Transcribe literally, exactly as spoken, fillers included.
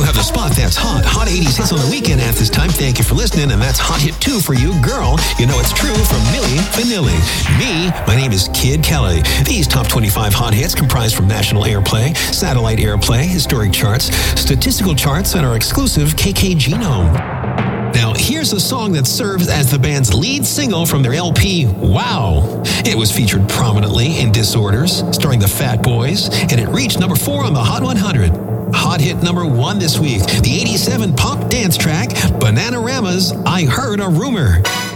have the spot that's hot. Hot eighties hits on the weekend at this time. Thank you for listening. And that's Hot Hit two for you, girl. You know it's true from Milli Vanilli. Me, my name is Kid Kelly. These top twenty-five hot hits comprise from national airplay, satellite airplay, historic charts, statistical charts, and our exclusive K K Genome. Now, here's a song that serves as the band's lead single from their L P, Wow. It was featured prominently in Disorders, starring the Fat Boys, and it reached number four on the Hot one hundred. Hot hit number one this week, the eighty-seven pop dance track, Bananarama's I Heard a Rumor.